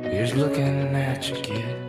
Here's looking at you, kid.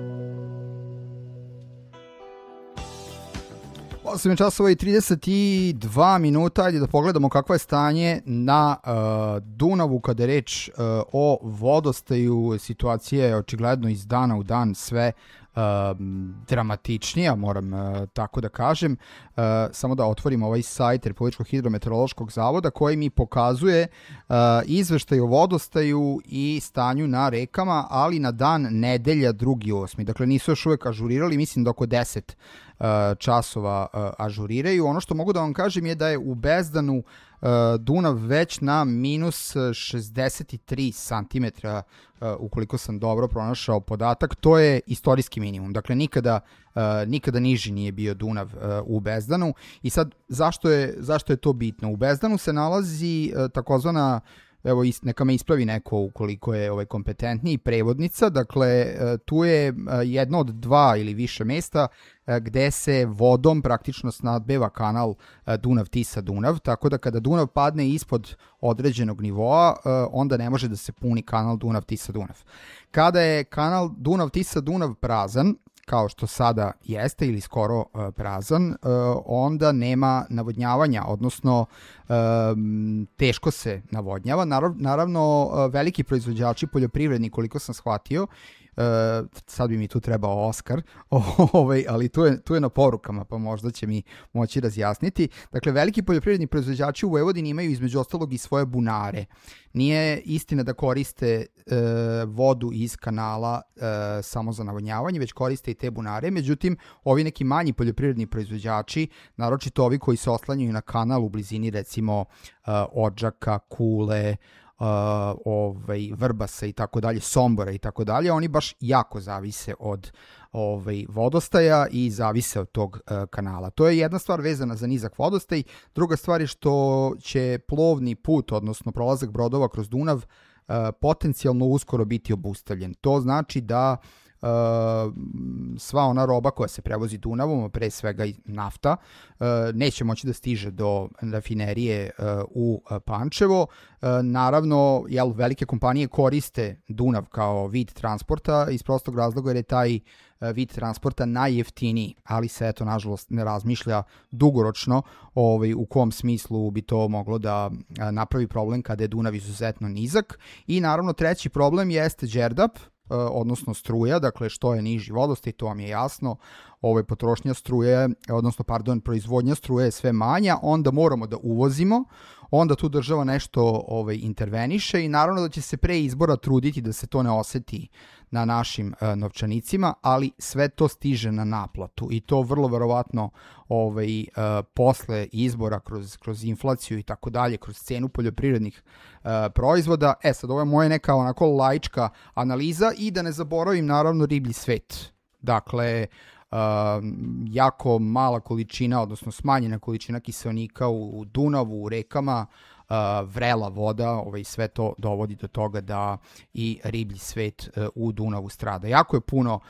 8 časova i 32 minuta, ajde da pogledamo kakvo je stanje na Dunavu kada je reč o vodostaju. Situacija je očigledno iz dana u dan sve dramatičnija, moram tako da kažem. Samo da otvorim ovaj sajt Republičkog hidrometeorološkog zavoda koji mi pokazuje izveštaj o vodostaju i stanju na rekama, ali na dan nedelja 2.8. Dakle, nisu još uvek ažurirali, mislim da oko 10 časova ažuriraju. Ono što mogu da vam kažem je da je u Bezdanu Dunav već na minus 63 cm, ukoliko sam dobro pronašao podatak. To je istorijski minimum. Dakle, nikada niži nije bio Dunav u Bezdanu. I sad, zašto je to bitno? U Bezdanu se nalazi takozvana, evo neka me ispravi neko ukoliko je kompetentniji, prevodnica. Dakle, tu je jedno od dva ili više mesta gde se vodom praktično snadbeva kanal Dunav-Tisa-Dunav, tako da kada Dunav padne ispod određenog nivoa, onda ne može da se puni kanal Dunav-Tisa-Dunav. Kada je kanal Dunav-Tisa-Dunav prazan, kao što sada jeste ili skoro prazan, onda nema navodnjavanja, odnosno teško se navodnjava. Naravno, veliki proizvođači poljoprivredni, koliko sam shvatio, sad bi mi tu trebao Oskar, ali tu je na porukama, pa možda će mi moći razjasniti. Dakle, veliki poljoprivredni proizvođači u Vojvodini imaju između ostalog i svoje bunare. Nije istina da koriste vodu iz kanala samo za navodnjavanje, već koriste i te bunare. Međutim, ovi neki manji poljoprivredni proizvođači, naročito ovi koji se oslanjaju na kanal u blizini recimo Odžaka, Kule, Vrbasa i tako dalje, Sombora i tako dalje, oni baš jako zavise od vodostaja i zavise od tog kanala. To je jedna stvar vezana za nizak vodostaj. Druga stvar je što će plovni put, odnosno prolazak brodova kroz Dunav, potencijalno uskoro biti obustavljen. To znači da sva ona roba koja se prevozi Dunavom, pre svega i nafta, neće moći da stiže do rafinerije u Pančevo. Naravno, velike kompanije koriste Dunav kao vid transporta iz prostog razloga jer je taj vid transporta najjeftiniji, ali se nažalost ne razmišlja dugoročno u kom smislu bi to moglo da napravi problem kada je Dunav izuzetno nizak. I naravno treći problem jeste Đerdap, odnosno struja. Dakle, što je niži vodostaj, to vam je jasno. Potrošnja struje, proizvodnja struje je sve manja, onda moramo da uvozimo, onda tu država nešto interveniše i naravno da će se pre izbora truditi da se to ne oseti na našim novčanicima, ali sve to stiže na naplatu i to vrlo verovatno posle izbora kroz inflaciju i tako dalje, kroz cenu poljoprivrednih proizvoda. Sad ovo je moja neka onako laička analiza i da ne zaboravim naravno riblji svet. Dakle, jako mala količina, odnosno smanjena količina kiseonika u Dunavu, u rekama, vrela voda, sve to dovodi do toga da i riblji svet u Dunavu strada. Jako je puno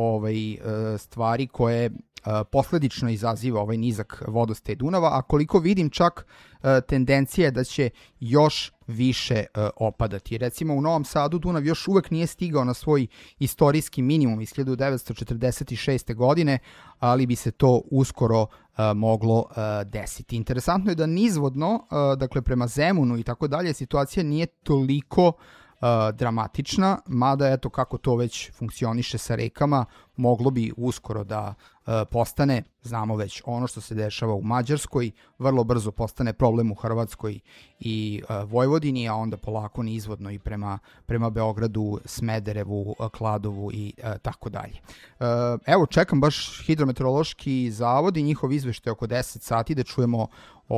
stvari koje posledično izaziva nizak vodostaj Dunava, a koliko vidim čak tendencija je da će još više opadati. Recimo u Novom Sadu Dunav još uvek nije stigao na svoj istorijski minimum iz 1946. godine, ali bi se to uskoro moglo desiti. Interesantno je da nizvodno, dakle prema Zemunu i tako dalje, situacija nije toliko dramatična, mada kako to već funkcioniše sa rekama, moglo bi uskoro da postane, znamo već ono što se dešava u Mađarskoj, vrlo brzo postane problem u Hrvatskoj i Vojvodini, a onda polako nizvodno i prema Beogradu, Smederevu, Kladovu i tako dalje. Evo, čekam baš Hidrometeorološki zavod i njihov izveštaj oko 10 sati da čujemo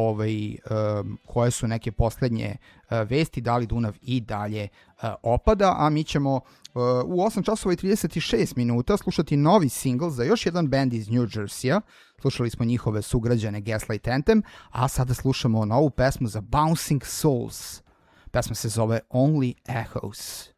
koje su neke poslednje vesti, da li Dunav i dalje opada, a mi ćemo u 8 časova i 36 minuta slušati novi singl za još jedan band iz New Jersey-a. Slušali smo njihove sugrađane Gaslight Anthem, a sada slušamo novu pesmu za Bouncing Souls. Pesma se zove Only Echoes.